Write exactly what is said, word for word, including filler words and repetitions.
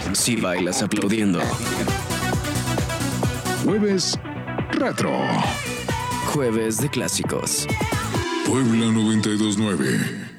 si bailas aplaudiendo. Jueves Retro. Jueves de clásicos. Puebla noventa y dos nueve.